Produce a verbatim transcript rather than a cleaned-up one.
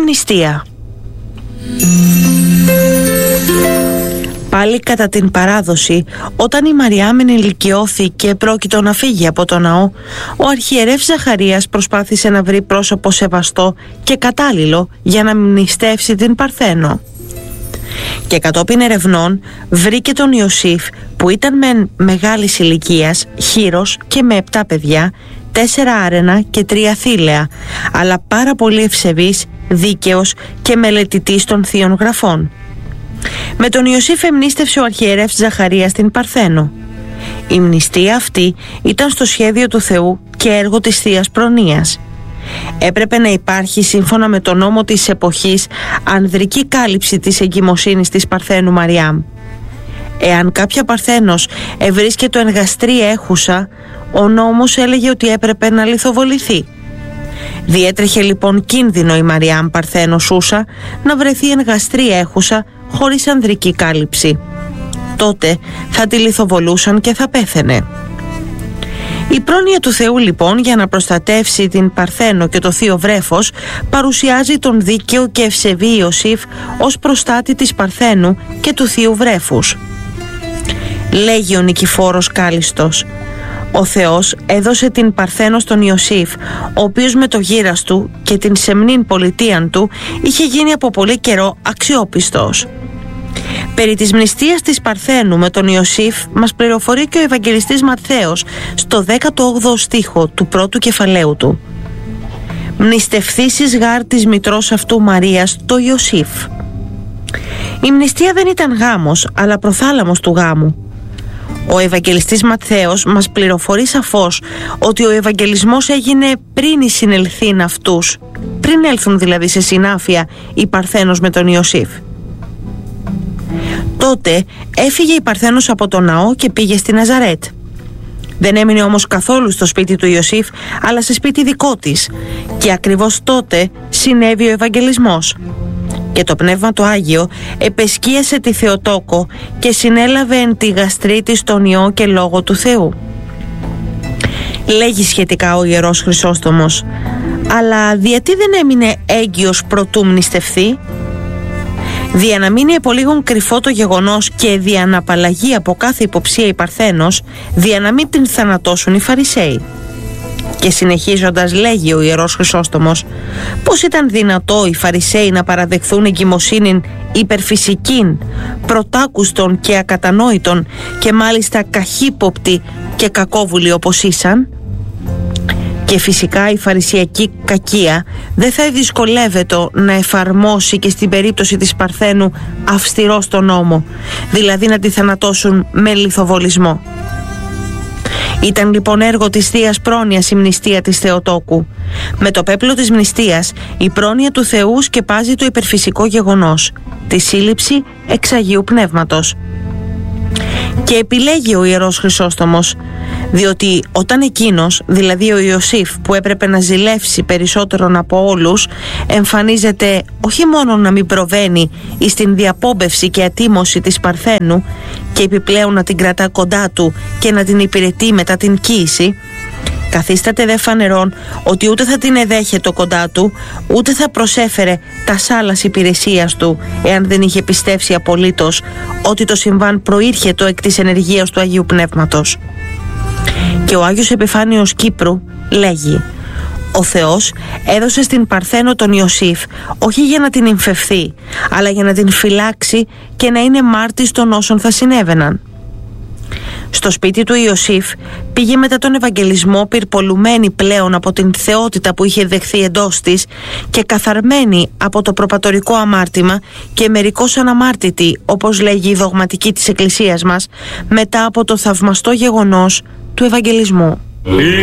μνηστεία. Πάλι κατά την παράδοση, όταν η Μαριάμ ενηλικιώθη και πρόκειτο να φύγει από το ναό, ο αρχιερεύς Ζαχαρίας προσπάθησε να βρει πρόσωπο σεβαστό και κατάλληλο για να μνηστεύσει την Παρθένο. Και κατόπιν ερευνών βρήκε τον Ιωσήφ, που ήταν μεν μεγάλης ηλικίας, χήρος και με επτά παιδιά, τέσσερα άρενα και τρία θήλαια, αλλά πάρα πολύ ευσεβής, δίκαιος και μελετητής των θείων γραφών. Με τον Ιωσήφ εμνίστευσε ο αρχιερεύς Ζαχαρίας την Παρθένο. Η μνηστεία αυτή ήταν στο σχέδιο του Θεού και έργο της Θείας Προνοίας. Έπρεπε να υπάρχει, σύμφωνα με τον νόμο της εποχής, ανδρική κάλυψη της εγκυμοσύνης της Παρθένου Μαριάμ. Εάν κάποια Παρθένος ευρίσκεται εν γαστρή έχουσα, ο νόμος έλεγε ότι έπρεπε να λιθοβοληθεί. Διέτρεχε λοιπόν κίνδυνο η Μαριάμ Παρθένος ούσα να βρεθεί εν γαστρή έχουσα χωρίς ανδρική κάλυψη. Τότε θα τη λιθοβολούσαν και θα πέθαινε. Η πρόνοια του Θεού λοιπόν, για να προστατεύσει την Παρθένο και το θείο βρέφος, παρουσιάζει τον δίκαιο και ευσεβή Ιωσήφ ως προστάτη της Παρθένου και του θείου βρέφους. Λέγει ο Νικηφόρος Κάλιστος: ο Θεός έδωσε την Παρθένο στον Ιωσήφ, ο οποίος με το γύρας του και την σεμνήν πολιτείαν του είχε γίνει από πολύ καιρό αξιόπιστος. Περί της μνηστείας της Παρθένου με τον Ιωσήφ μας πληροφορεί και ο Ευαγγελιστής Ματθαίος στο δέκατο όγδοο στίχο του πρώτου κεφαλαίου του. «Μνηστευθήσεις γάρ της μητρός αυτού Μαρίας το Ιωσήφ». Η μνηστεία δεν ήταν γάμος, αλλά προθάλαμος του γάμου. Ο Ευαγγελιστής Ματθαίος μας πληροφορεί σαφώς ότι ο Ευαγγελισμός έγινε πριν οι συνελθήν αυτούς, πριν έλθουν δηλαδή σε συνάφεια η Παρθένος με τον Ιωσήφ. Τότε έφυγε η Παρθένος από το ναό και πήγε στη Ναζαρέτ. Δεν έμεινε όμως καθόλου στο σπίτι του Ιωσήφ, αλλά σε σπίτι δικό της, και ακριβώς τότε συνέβη ο Ευαγγελισμός. Και το Πνεύμα το Άγιο επεσκίασε τη Θεοτόκο και συνέλαβε εν τη γαστρή της τον Υιό και Λόγο του Θεού. Λέγει σχετικά ο Ιερός Χρυσόστομος: αλλά γιατί δεν έμεινε έγκυος προτού μνηστευθεί? Δια να μείνει επολίγων κρυφό το γεγονός και δια να απαλλαγεί από κάθε υποψία η Παρθένος, δια να μην την θανατώσουν οι Φαρισαίοι. Και συνεχίζοντας λέγει ο Ιερός Χρυσόστομος: πώς ήταν δυνατό οι Φαρισαίοι να παραδεχθούν εγκυμοσύνην υπερφυσικήν, πρωτάκουστον και ακατανόητον, και μάλιστα καχύποπτοι και κακόβουλοι όπως ήσαν? Και φυσικά η φαρισιακή κακία δεν θα δυσκολεύεται να εφαρμόσει και στην περίπτωση της Παρθένου αυστηρό στον νόμο, δηλαδή να τη θανατώσουν με λιθοβολισμό. Ήταν λοιπόν έργο της Θείας Πρόνοιας η μνηστεία της Θεοτόκου. Με το πέπλο της μνηστείας η πρόνοια του Θεού σκεπάζει το υπερφυσικό γεγονός, τη σύλληψη εξ Αγίου Πνεύματος. Και επιλέγει ο Ιερός Χρυσόστομος, διότι όταν εκείνος, δηλαδή ο Ιωσήφ, που έπρεπε να ζηλεύσει περισσότερον από όλους, εμφανίζεται όχι μόνο να μην προβαίνει εις την διαπόμπευση και ατίμωση της Παρθένου και επιπλέον να την κρατά κοντά του και να την υπηρετεί μετά την κοίηση, καθίσταται δε φανερόν ότι ούτε θα την εδέχεται κοντά του, ούτε θα προσέφερε τα σάλας υπηρεσίας του, εάν δεν είχε πιστέψει απολύτως ότι το συμβάν προήρχετο εκ της ενεργείας του Αγίου Πνεύματος. Και ο Άγιος Επιφάνιος Κύπρου λέγει: ο Θεός έδωσε στην Παρθένο τον Ιωσήφ όχι για να την εμφευθεί, αλλά για να την φυλάξει και να είναι μάρτης των όσων θα συνέβαιναν. Στο σπίτι του Ιωσήφ πήγε μετά τον Ευαγγελισμό πυρπολουμένη πλέον από την θεότητα που είχε δεχθεί εντός της και καθαρμένη από το προπατορικό αμάρτημα και μερικώς αναμάρτητη, όπως λέγει η δογματική της Εκκλησίας μας, μετά από το θαυμαστό γεγονός του Ευαγγελισμού.